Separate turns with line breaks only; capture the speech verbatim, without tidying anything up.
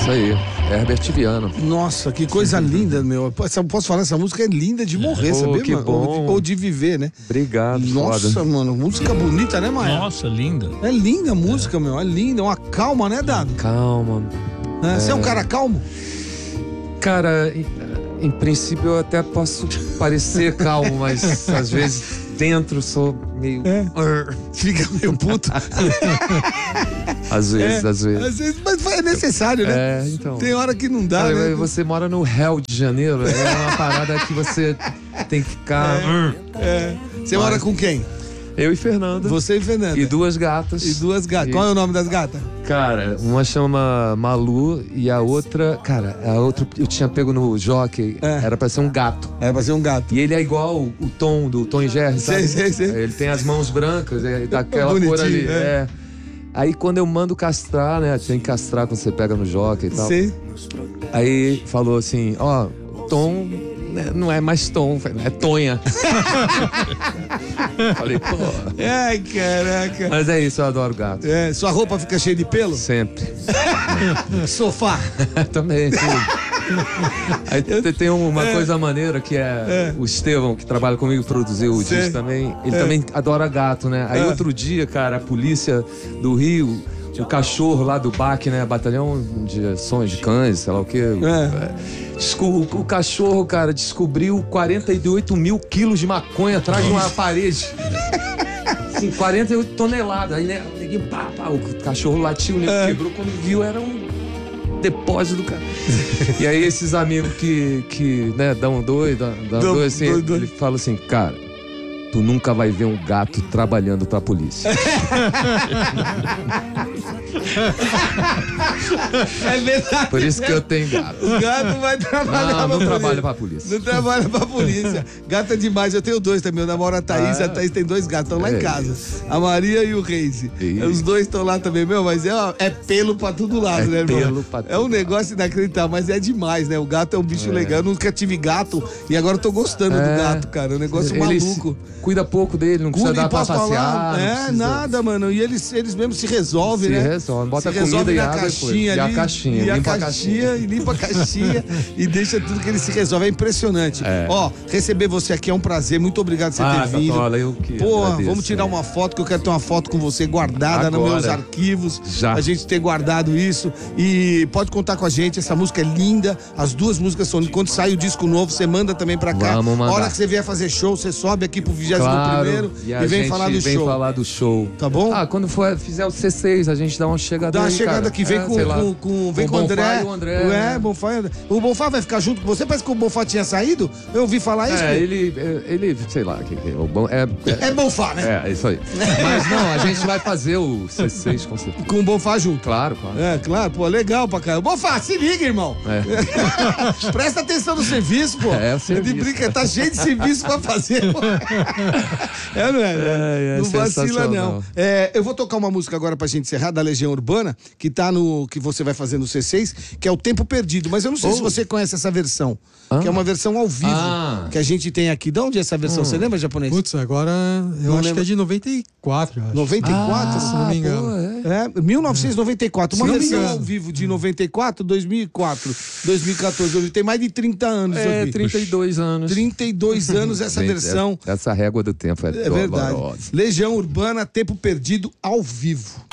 Isso aí, Herbert Viana.
Nossa, que coisa linda, meu. Posso posso falar, essa música é linda de morrer,
Oh,
sabia,
que
mano?
bom.
Ou de, ou de viver, né?
Obrigado,
Nossa,
foda.
mano, música bonita, né, Maia?
Nossa, linda.
É linda a música, meu, é linda, é uma calma, né, Dado?
Calma.
É, Você é um cara calmo?
Cara, em, em princípio eu até posso parecer calmo, mas às vezes dentro sou meio...
É. Fica meio puto.
Às vezes,
É,
às vezes.
Às vezes, mas é necessário, né?
É, então.
Tem hora que não dá,
Cara,
né?
você mora no Rio de Janeiro, é uma parada que você tem que ficar...
É. Você
Mas-
mora com quem?
Eu e Fernanda.
Você e Fernanda.
E duas gatas.
E duas gatas.
E-
Qual é o nome das gatas?
Cara, uma chama Malu e a outra... Cara, a outra eu tinha pego no jockey,
É.
era pra ser um gato.
É pra ser um gato.
E ele é igual o, o Tom, do Tom e Jerry, sabe?
Sei, sei, sei.
Ele tem as mãos brancas, é daquela
Bonitinho,
cor ali.
é.
É. Aí quando eu mando castrar, né? Tem que castrar quando você pega no jockey e tal.
Sei.
Aí falou assim, ó, Tom né, não é mais Tom, é Tonha. Falei, pô.
Ai, caraca.
Mas é isso, eu adoro gato.
É, sua roupa fica cheia de pelo?
Sempre.
Sofá.
Também, tudo. Aí te- tem uma coisa maneira que é, o Estevão, que trabalha comigo, produziu o
Sei.
disco também. Ele
É.
também adora gato, né? Aí
É.
outro dia, cara, a polícia do Rio, o cachorro lá do B A C, né? Batalhão de Ações de Cães, sei lá o quê.
É.
Desco- O cachorro, cara, descobriu quarenta e oito mil quilos de maconha atrás de uma parede. Assim, quarenta e oito toneladas. Aí, né? Neguinho, pá, pá, o cachorro latiu, né?
É.
Quebrou, quando viu, era um depósito do cara. E aí esses amigos que, que né, dão dois, dão, dão
Dão
dois, assim,
dois, dois.
ele fala assim, cara, tu nunca vai ver um gato trabalhando pra polícia.
É verdade.
Por isso que eu tenho gato.
O gato vai trabalhar
Não, não
pra
trabalha
polícia.
pra polícia.
Não trabalha pra polícia. Gato é demais. Eu tenho dois também. Eu namoro a Thaís.
Ah.
A Thaís tem dois gatos. Estão lá em
É
casa. A Maria e o Reise.
Isso.
Os dois estão lá também. Meu, mas é, é pelo pra todo lado,
É
né, irmão?
pelo pra
É um
todo
negócio inacreditável, mas é demais, né? O gato é um bicho legal. Eu nunca tive gato e agora eu tô gostando do
É.
gato, cara. É um negócio
Ele
maluco.
se- cuida pouco dele, não precisa
Cuida,
dar pra
posso
passear.
falar?
não
É,
precisa-
nada, mano. E eles, eles mesmos se resolvem,
Se
né?
resolve, bota
se
comida
resolve
e
na
água
caixinha
depois. E a
ali,
caixinha,
e a
limpa a
caixinha, e limpa a caixinha e deixa tudo que ele se resolve. É impressionante.
É.
Ó, receber você aqui é um prazer. Muito obrigado por você
Ah,
ter vindo.
Tatola, eu que
Pô,
agradeço,
vamos tirar
né?
uma foto, que eu quero ter uma foto com você guardada nos
Agora.
meus arquivos.
Já.
A gente ter guardado isso. E pode contar com a gente, essa música é linda. As duas músicas são lindas. Quando sai o disco novo, você manda também pra cá.
Vamos mandar.
A hora que você vier fazer show, você sobe aqui pro vigésimo
Claro,
primeiro
e,
e,
a
vem
gente
falar do
vem
show.
falar do show.
Tá bom?
Ah, quando for, fizer o C seis, a gente dá uma chegada
Dá uma
aí,
chegada
cara.
aqui, vem
É,
com,
sei lá.
com, com- vem
o
com o André.
Bonfá e o André.
É, Bonfá e André. O Bonfá vai ficar junto com você? Parece que o Bonfá tinha saído. Eu ouvi falar isso.
É,
pô.
ele, é, ele, sei lá, que, que, o bom- é,
É Bonfá, né?
é, é isso aí. Mas não, a gente vai fazer o C seis com certeza.
Com o Bonfá junto.
Claro, claro.
É, claro, pô, legal pra caramba. Bonfá, se liga, irmão.
É.
Presta atenção no serviço, pô.
É, o serviço.
De brinca, tá cheio de serviço pra fazer. Pô. É, não é?
É, é
não vacila,
sensacional.
não. É, eu vou tocar uma música agora pra gente encerrar, da Legião Urbana, que tá no. Que você vai fazer no C seis, que é o Tempo Perdido. Mas eu não sei se
Oh.
você conhece essa versão.
Hã?
Que é uma versão ao vivo
Ah.
que a gente tem aqui. De onde é essa versão? Você lembra, japonês?
Putz, agora eu
Não
acho
lembro.
que é de noventa e quatro, eu acho.
noventa e quatro?
se não me engano.
Pô, é.
É, mil novecentos e noventa e quatro. Uma
Se não me
versão
engano.
ao vivo de noventa e quatro, dois mil e quatro, dois mil e quatorze. Tem mais de trinta anos.
É,
Sophie.
trinta e dois anos.
trinta e dois anos essa
Gente,
versão.
Essa régua do tempo é,
É verdade.
dolorosa.
Legião Urbana, Tempo Perdido ao vivo.